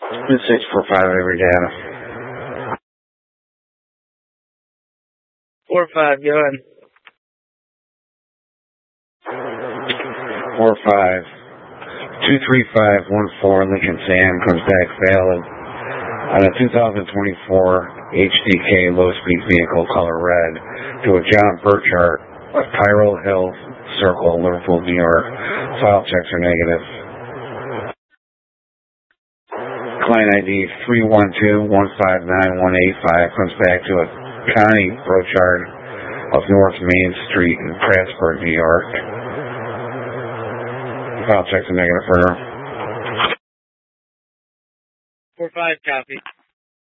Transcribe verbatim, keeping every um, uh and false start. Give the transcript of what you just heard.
six four five every data. four five, go ahead. four five. two three five one four Lincoln Sam comes back valid on a two thousand twenty-four H D K low-speed vehicle color red to a John Burchart of Tyrell Hill Circle, Liverpool, New York. File checks are negative. Client I D three one two one five nine one eight five comes back to a Connie Burchart of North Main Street in Prattsburg, New York. File checks are negative for her. four five, copy.